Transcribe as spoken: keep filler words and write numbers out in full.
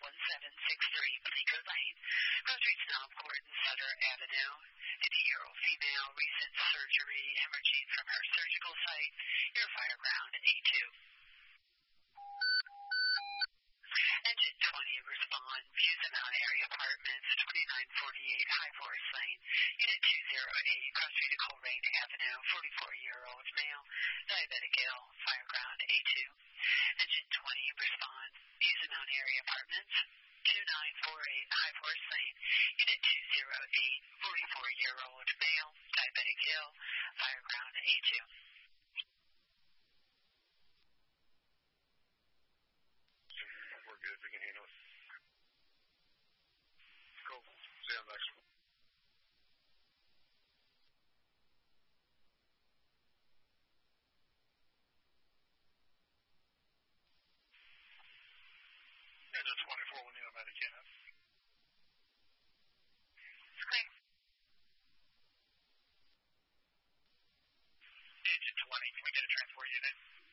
one seven six three Bleecker Lane. Rosary Snob Court and Sutter Avenue. fifty-year-old female, recent surgery, hemorrhaging from her surgical site. Your fire ground A two. Engine twenty, respond. Fusenine area apartments, twenty-nine forty-eight High Forest Lane. Unit two oh eight, Cross Street to Coleraine Avenue. forty-four-year-old male, diabetic ill, fire ground A two. Engine twenty, respond. Fusenine area apartments, twenty-nine forty-eight High Forest Lane. Unit two oh eight, forty-four-year-old male, diabetic ill, fire ground A two. We're good. We can handle it. Cool. See you on the next one. Engine twenty-four, we need a Medicare. Clear. Engine twenty, can we get a transport unit?